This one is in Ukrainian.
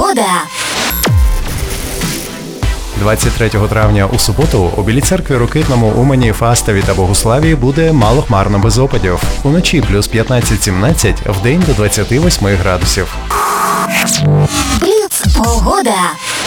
Погода. 23 травня у суботу у Білій церкві, Рокитному, Умані, Фастові та Богуславі буде мало хмарно без опадів. Уночі плюс 15-17, вдень до 28 градусів. Бліц. Погода.